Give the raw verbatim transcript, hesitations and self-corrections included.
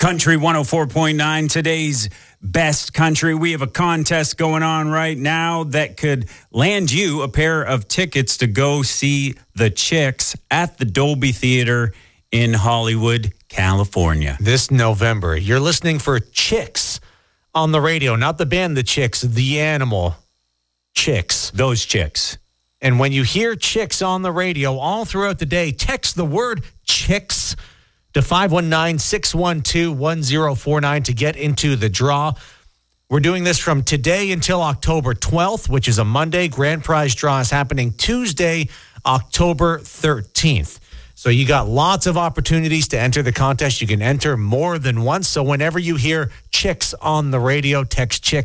Country one oh four point nine, today's best country. We have a contest going on right now that could land you a pair of tickets to go see the Chicks at the Dolby Theater in Hollywood, California. This November, you're listening for Chicks on the radio, not the band The Chicks, the animal Chicks. Those Chicks. And when you hear Chicks on the radio all throughout the day, text the word Chicks to five one nine, six one two, one zero four nine to get into the draw. We're doing this from today until October twelfth, which is a Monday. Grand prize draw is happening Tuesday, October thirteenth. So you got lots of opportunities to enter the contest. You can enter more than once. So whenever you hear Chicks on the radio, text Chicks